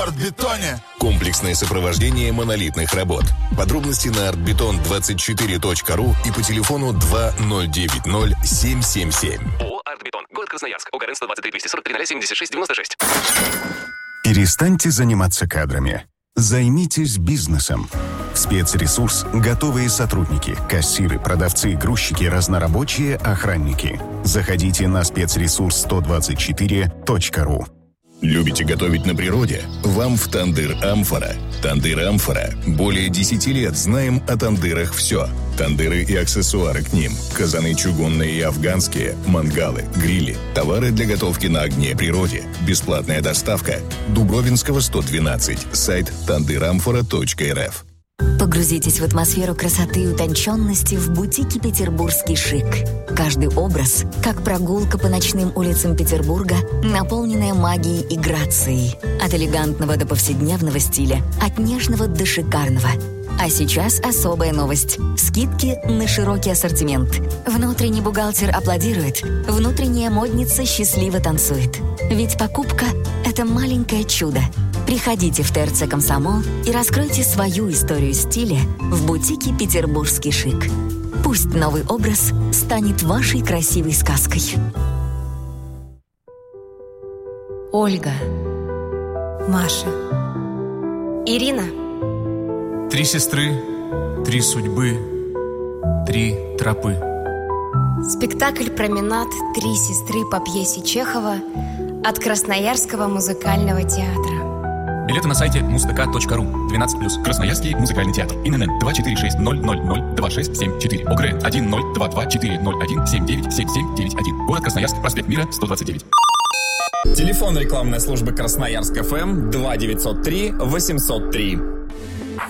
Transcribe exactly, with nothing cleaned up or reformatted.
Артбетоне. Комплексное сопровождение монолитных работ. Подробности на артбетон двадцать четыре точка ру и по телефону два ноль девять ноль семь семь семь. ООО «Артбетон». Город Красноярск. ОГРН сто двадцать три двести сорок три ноль семьдесят шесть девяносто шесть. Перестаньте заниматься кадрами. Займитесь бизнесом. Спецресурс – готовые сотрудники, кассиры, продавцы, грузчики, разнорабочие, охранники. Заходите на спецресурс сто двадцать четыре точка ру. Любите готовить на природе? Вам в «Тандыр Амфора». «Тандыр Амфора». Более десяти лет знаем о тандырах все. Тандыры и аксессуары к ним. Казаны чугунные и афганские, мангалы, грили. Товары для готовки на огне природе. Бесплатная доставка. Дубровинского сто двенадцать. Сайт тандыр амфора точка эр эф. Погрузитесь в атмосферу красоты и утонченности в бутике «Петербургский шик». Каждый образ, как прогулка по ночным улицам Петербурга, наполненная магией и грацией. От элегантного до повседневного стиля, от нежного до шикарного. А сейчас особая новость. Скидки на широкий ассортимент. Внутренний бухгалтер аплодирует, внутренняя модница счастливо танцует. Ведь покупка – это маленькое чудо. Приходите в ТРЦ «Комсомол» и раскройте свою историю стиля в бутике «Петербургский шик». Пусть новый образ станет вашей красивой сказкой. Ольга, Маша, Ирина. Три сестры, три судьбы, три тропы. Спектакль «Променад. Три сестры» по пьесе Чехова от Красноярского музыкального театра. Билеты на сайте муз тэ ка точка ру. двенадцать плюс. Красноярский музыкальный театр. ИНН два четыре шесть ноль ноль ноль два шесть семь четыре. ОГРН один ноль два два четыре ноль один семь девять семь семь девять один. Город Красноярск. Проспект Мира сто двадцать девять. Телефон рекламной службы Красноярск ФМ два девятьсот три восемьсот три.